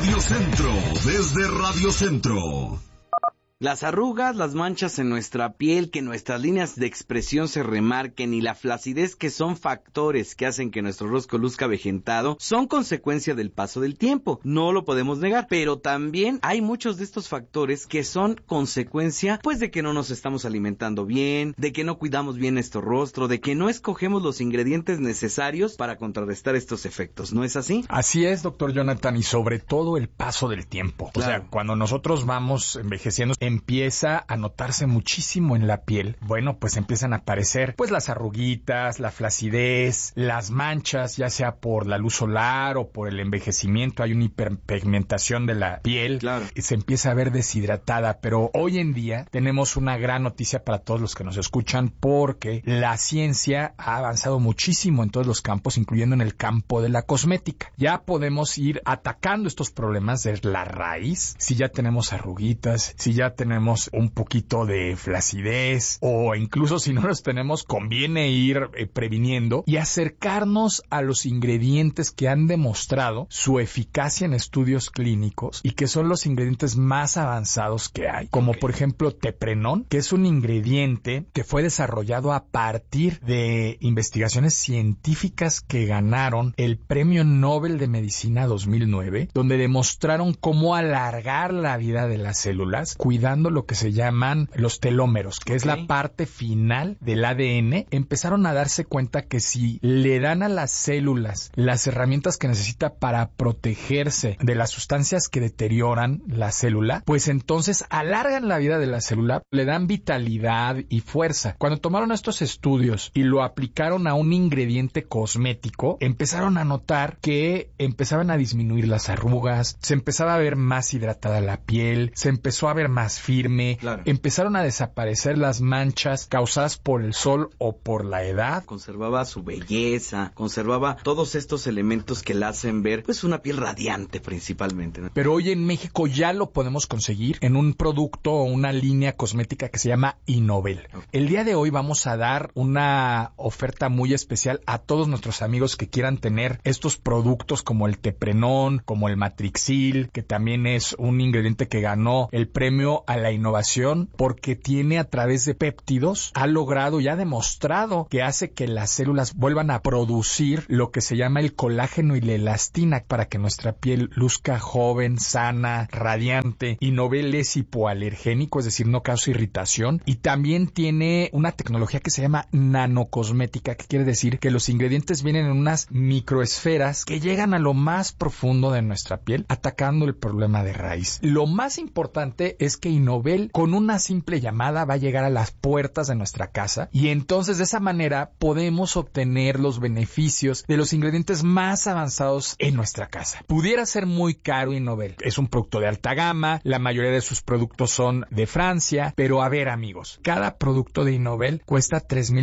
Radio Centro, desde Radio Centro. Las arrugas, las manchas en nuestra piel, que nuestras líneas de expresión se remarquen y la flacidez, que son factores que hacen que nuestro rostro luzca avejentado, son consecuencia del paso del tiempo. No lo podemos negar, pero también hay muchos de estos factores que son consecuencia, pues, de que no nos estamos alimentando bien, de que no cuidamos bien nuestro rostro, de que no escogemos los ingredientes necesarios para contrarrestar estos efectos. ¿No es así? Así es, doctor Jonathan, y sobre todo el paso del tiempo. Claro. O sea, cuando nosotros vamos envejeciendo, empieza a notarse muchísimo en la piel. Bueno, pues empiezan a aparecer pues las arruguitas, la flacidez, las manchas, ya sea por la luz solar o por el envejecimiento. Hay una hiperpigmentación de la piel. Claro. Y se empieza a ver deshidratada. Pero hoy en día tenemos una gran noticia para todos los que nos escuchan, porque la ciencia ha avanzado muchísimo en todos los campos, incluyendo en el campo de la cosmética. Ya podemos ir atacando estos problemas de la raíz. Si ya tenemos arruguitas, si ya tenemos un poquito de flacidez, o incluso si no los tenemos, conviene ir previniendo y acercarnos a los ingredientes que han demostrado su eficacia en estudios clínicos y que son los ingredientes más avanzados que hay, como por ejemplo teprenón, que es un ingrediente que fue desarrollado a partir de investigaciones científicas que ganaron el Premio Nobel de Medicina 2009, donde demostraron cómo alargar la vida de las células, cuidando lo que se llaman los telómeros, que es la parte final del ADN. Empezaron a darse cuenta que si le dan a las células las herramientas que necesita para protegerse de las sustancias que deterioran la célula, pues entonces alargan la vida de la célula, le dan vitalidad y fuerza. Cuando tomaron estos estudios y lo aplicaron a un ingrediente cosmético, empezaron a notar que empezaban a disminuir las arrugas, se empezaba a ver más hidratada la piel, se empezó a ver más firme, claro. Empezaron a desaparecer las manchas causadas por el sol o por la edad. Conservaba su belleza, conservaba todos estos elementos que la hacen ver, pues, una piel radiante principalmente, ¿no? Pero hoy en México ya lo podemos conseguir en un producto o una línea cosmética que se llama Innovel. El día de hoy vamos a dar una oferta muy especial a todos nuestros amigos que quieran tener estos productos como el teprenón, como el matrixil, que también es un ingrediente que ganó el premio a la innovación porque tiene, a través de péptidos, ha logrado y ha demostrado que hace que las células vuelvan a producir lo que se llama el colágeno y la elastina para que nuestra piel luzca joven, sana, radiante. Innovel es hipoalergénico, es decir, no causa irritación, y también tiene una tecnología que se llama nanocosmética, que quiere decir que los ingredientes vienen en unas microesferas que llegan a lo más profundo de nuestra piel, atacando el problema de raíz. Lo más importante es que Innovel, con una simple llamada, va a llegar a las puertas de nuestra casa, y entonces de esa manera podemos obtener los beneficios de los ingredientes más avanzados en nuestra casa. Pudiera ser muy caro Innovel, es un producto de alta gama, la mayoría de sus productos son de Francia, pero a ver, amigos, cada producto de Innovel cuesta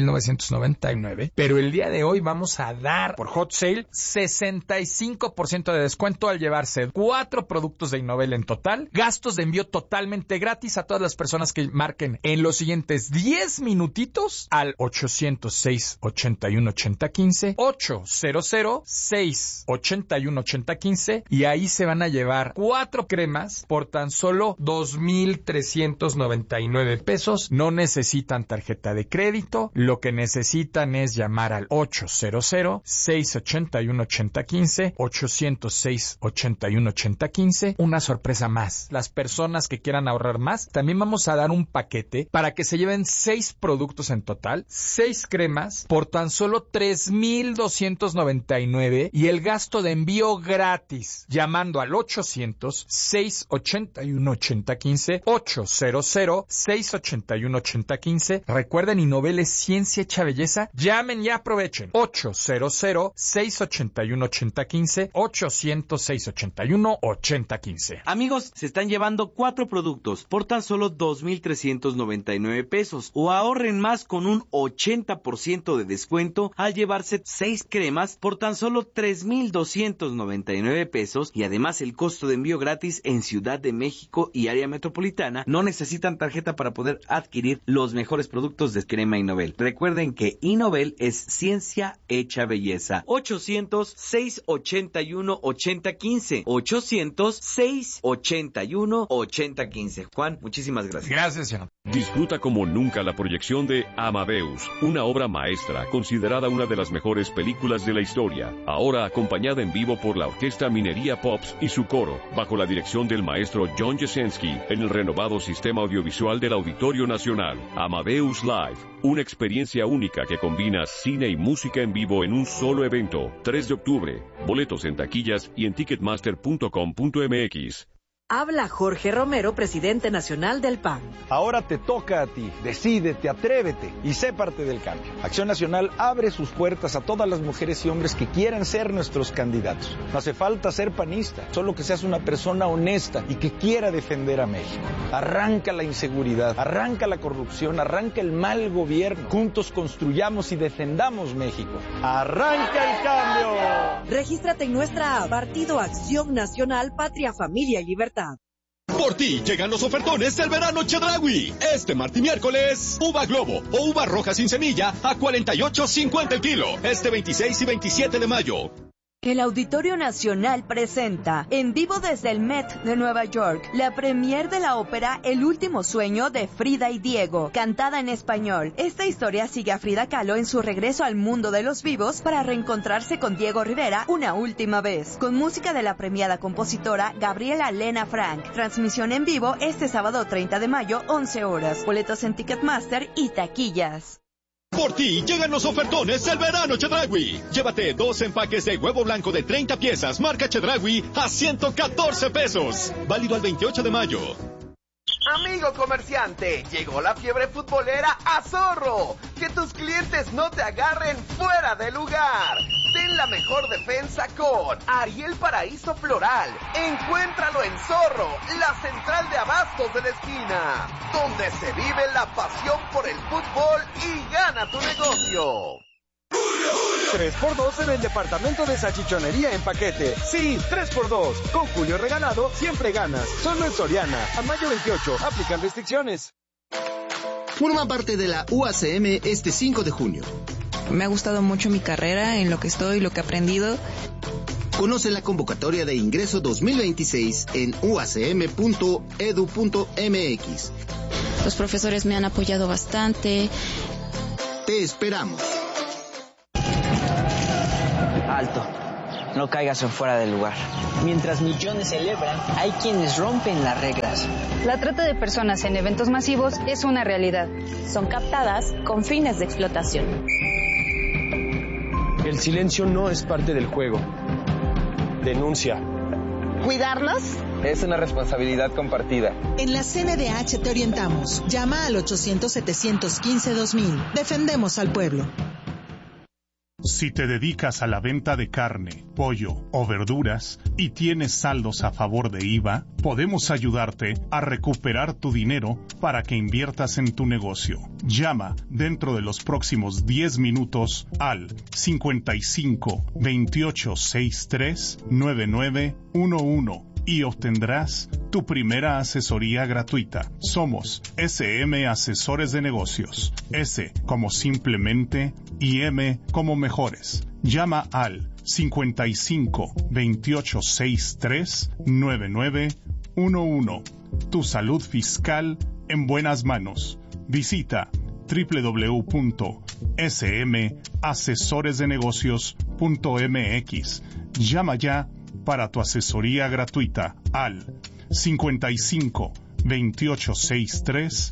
$3,999, pero el día de hoy vamos a dar por hot sale 65% de descuento al llevarse 4 productos de Innovel en total, gastos de envío totalmente gratis a todas las personas que marquen en los siguientes 10 minutitos al 800-681-8015, 800-681-8015, y ahí se van a llevar 4 cremas por tan solo $2,399. No necesitan tarjeta de crédito, lo que necesitan es llamar al 800-681-8015, 800-681-8015. Una sorpresa más, las personas que quieran ahorrar más, también vamos a dar un paquete para que se lleven 6 productos en total, 6 cremas por tan solo $3,299 y el gasto de envío gratis, llamando al 800-681-8015, 800-681-8015. Recuerden, Innovel es ciencia hecha belleza. Llamen y aprovechen. 800-681-8015, 800-681-8015. Amigos, se están llevando 4 productos productos por tan solo 2,399 pesos, o ahorren más con un 80% de descuento al llevarse 6 cremas por tan solo 3,299 pesos, y además el costo de envío gratis en Ciudad de México y área metropolitana. No necesitan tarjeta para poder adquirir los mejores productos de Crema Innovel. Recuerden que Innovel es ciencia hecha belleza. 800-681-8015. 800-681-8015. Juan, muchísimas gracias. Gracias, señor. Disfruta como nunca la proyección de Amadeus, una obra maestra considerada una de las mejores películas de la historia, ahora acompañada en vivo por la Orquesta Minería Pops y su coro, bajo la dirección del maestro John Jasenski, en el renovado sistema audiovisual del Auditorio Nacional. Amadeus Live, una experiencia única que combina cine y música en vivo en un solo evento. 3 de octubre. Boletos en taquillas y en ticketmaster.com.mx. Habla Jorge Romero, presidente nacional del PAN. Ahora te toca a ti. Decídete, atrévete y sé parte del cambio. Acción Nacional abre sus puertas a todas las mujeres y hombres que quieran ser nuestros candidatos. No hace falta ser panista, solo que seas una persona honesta y que quiera defender a México. Arranca la inseguridad, arranca la corrupción, arranca el mal gobierno. Juntos construyamos y defendamos México. ¡Arranca el cambio! Regístrate en nuestra app, Partido Acción Nacional, Patria, Familia y Libertad. Por ti llegan los ofertones del verano Chedraui. Este martes y miércoles, uva Globo o uva roja sin semilla a $48.50 el kilo. Este 26 y 27 de mayo. El Auditorio Nacional presenta, en vivo desde el Met de Nueva York, la premier de la ópera El último sueño de Frida y Diego, cantada en español. Esta historia sigue a Frida Kahlo en su regreso al mundo de los vivos para reencontrarse con Diego Rivera una última vez, con música de la premiada compositora Gabriela Lena Frank. Transmisión en vivo este sábado 30 de mayo, 11 horas. Boletos en Ticketmaster y taquillas. Por ti llegan los ofertones del verano Chedraui. Llévate 2 empaques de huevo blanco de 30 piezas marca Chedraui a $114. Válido al 28 de mayo. Amigo comerciante, llegó la fiebre futbolera a Zorro. Que tus clientes no te agarren fuera de lugar. Ten la mejor defensa con Ariel Paraíso Floral. Encuéntralo en Zorro, la central de abastos de la esquina, donde se vive la pasión por el fútbol y gana tu negocio. 3x2 en el departamento de salchichonería en paquete. Sí, 3x2. Con Julio Regalado siempre ganas. Solo en Soriana. A mayo 28. Aplican restricciones. Forma parte de la UACM este 5 de junio. Me ha gustado mucho mi carrera, en lo que estoy, lo que he aprendido. Conoce la convocatoria de ingreso 2026 en uacm.edu.mx. Los profesores me han apoyado bastante. Te esperamos. Alto, no caigas en fuera del lugar. Mientras millones celebran, hay quienes rompen las reglas. La trata de personas en eventos masivos es una realidad. Son captadas con fines de explotación. El silencio no es parte del juego. Denuncia. ¿Cuidarnos? Es una responsabilidad compartida. En la CNDH te orientamos. Llama al 800-715-2000. Defendemos al pueblo. Si te dedicas a la venta de carne, pollo o verduras y tienes saldos a favor de IVA, podemos ayudarte a recuperar tu dinero para que inviertas en tu negocio. Llama dentro de los próximos 10 minutos al 55 28 63 9911 y obtendrás tu primera asesoría gratuita. Somos SM Asesores de Negocios. S como simplemente y M como mejores. Llama al 55 28 63 9911. Tu salud fiscal en buenas manos. Visita www.smasesoresdenegocios.mx. Llama ya para tu asesoría gratuita al 55 28 63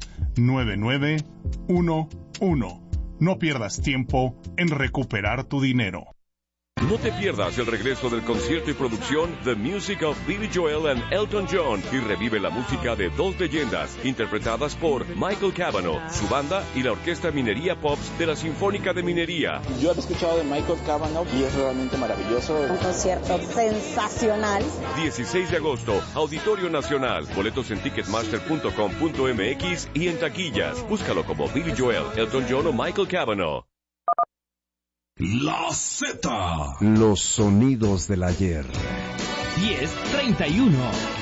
9911. No pierdas tiempo en recuperar tu dinero. No te pierdas el regreso del concierto y producción The Music of Billy Joel and Elton John y revive la música de dos leyendas interpretadas por Michael Cavanaugh, su banda y la Orquesta Minería Pops de la Sinfónica de Minería. Yo he escuchado de Michael Cavanaugh y es realmente maravilloso. Un concierto sensacional. 16 de agosto, Auditorio Nacional. Boletos en ticketmaster.com.mx y en taquillas. Búscalo como Billy Joel, Elton John o Michael Cavanaugh. La Z. Los sonidos del ayer. 10:31.